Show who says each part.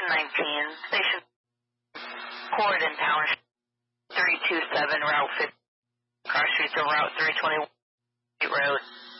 Speaker 1: Station 19, Station Corridon Township, 327, Route 50, cross streets of Route 321 Road.